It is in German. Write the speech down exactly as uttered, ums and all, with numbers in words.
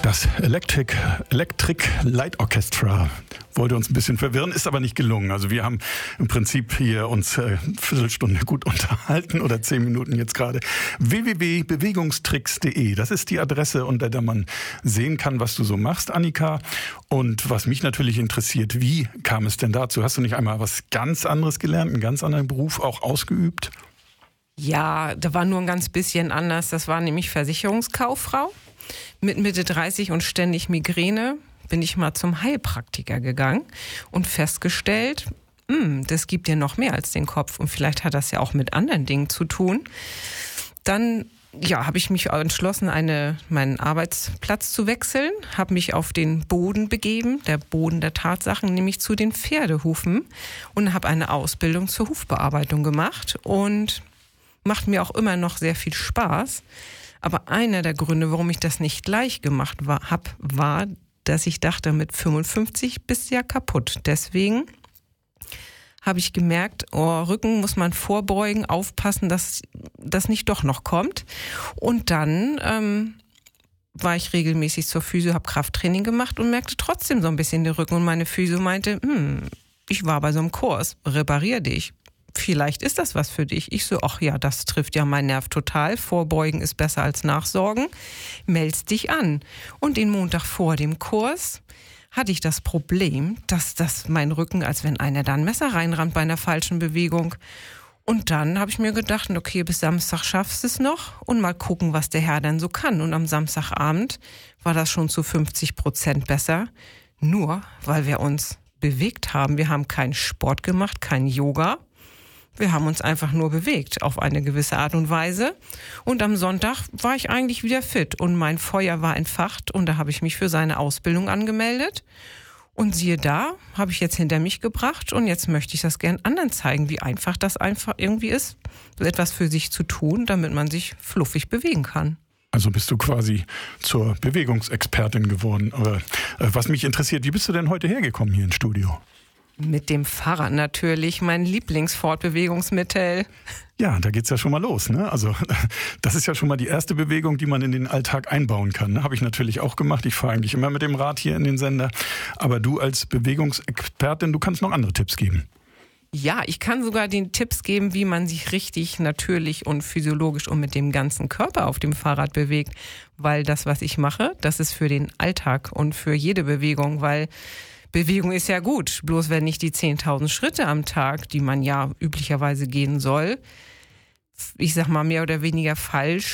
Das Electric, Electric Light Orchestra wollte uns ein bisschen verwirren, ist aber nicht gelungen. Also wir haben im Prinzip hier uns äh, eine Viertelstunde gut unterhalten oder zehn Minuten jetzt gerade. w w w punkt bewegungstricks punkt de, das ist die Adresse, unter der man sehen kann, was du so machst, Annika. Und was mich natürlich interessiert, wie kam es denn dazu? Hast du nicht einmal was ganz anderes gelernt, einen ganz anderen Beruf auch ausgeübt? Ja, da war nur ein ganz bisschen anders. Das war nämlich Versicherungskauffrau. Mit Mitte dreißig und ständig Migräne bin ich mal zum Heilpraktiker gegangen und festgestellt, mh, das gibt dir noch mehr als den Kopf und vielleicht hat das ja auch mit anderen Dingen zu tun. Dann ja, habe ich mich entschlossen, eine, meinen Arbeitsplatz zu wechseln, habe mich auf den Boden begeben, der Boden der Tatsachen, nämlich zu den Pferdehufen, und habe eine Ausbildung zur Hufbearbeitung gemacht und macht mir auch immer noch sehr viel Spaß. Aber einer der Gründe, warum ich das nicht gleich gemacht habe, war, dass ich dachte, mit fünfundfünfzig bist du ja kaputt. Deswegen habe ich gemerkt, oh, Rücken muss man vorbeugen, aufpassen, dass das nicht doch noch kommt. Und dann ähm, war ich regelmäßig zur Physio, habe Krafttraining gemacht und merkte trotzdem so ein bisschen den Rücken. Und meine Physio meinte, hm, ich war bei so einem Kurs, reparier dich. Vielleicht ist das was für dich. Ich so, ach ja, das trifft ja meinen Nerv total. Vorbeugen ist besser als Nachsorgen. Meldest dich an. Und den Montag vor dem Kurs hatte ich das Problem, dass das mein Rücken, als wenn einer da ein Messer reinrammt bei einer falschen Bewegung. Und dann habe ich mir gedacht, okay, bis Samstag schaffst du es noch und mal gucken, was der Herr denn so kann. Und am Samstagabend war das schon zu fünfzig Prozent besser. Nur, weil wir uns bewegt haben. Wir haben keinen Sport gemacht, kein Yoga. Wir haben uns einfach nur bewegt auf eine gewisse Art und Weise. Und am Sonntag war ich eigentlich wieder fit und mein Feuer war entfacht und da habe ich mich für seine Ausbildung angemeldet. Und siehe da, habe ich jetzt hinter mich gebracht und jetzt möchte ich das gern anderen zeigen, wie einfach das einfach irgendwie ist, etwas für sich zu tun, damit man sich fluffig bewegen kann. Also bist du quasi zur Bewegungsexpertin geworden. Aber äh, was mich interessiert, wie bist du denn heute hergekommen hier ins Studio? Mit dem Fahrrad natürlich, mein Lieblingsfortbewegungsmittel. Ja, da geht's ja schon mal los, ne? Also das ist ja schon mal die erste Bewegung, die man in den Alltag einbauen kann. Ne? Habe ich natürlich auch gemacht. Ich fahre eigentlich immer mit dem Rad hier in den Sender. Aber du als Bewegungsexpertin, du kannst noch andere Tipps geben. Ja, ich kann sogar den Tipps geben, wie man sich richtig natürlich und physiologisch und mit dem ganzen Körper auf dem Fahrrad bewegt. Weil das, was ich mache, das ist für den Alltag und für jede Bewegung, weil Bewegung ist ja gut, bloß wenn nicht die zehntausend Schritte am Tag, die man ja üblicherweise gehen soll, ich sag mal mehr oder weniger falsch